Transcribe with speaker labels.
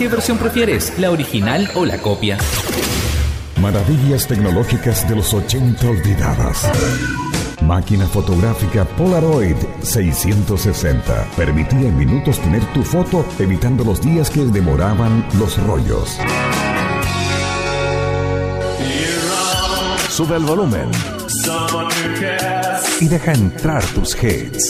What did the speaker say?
Speaker 1: ¿Qué versión prefieres, la original o la copia?
Speaker 2: Maravillas tecnológicas de los 80 olvidadas. Máquina fotográfica Polaroid 660. Permitía en minutos tener tu foto, evitando los días que demoraban los rollos. Sube el volumen y deja entrar tus hits.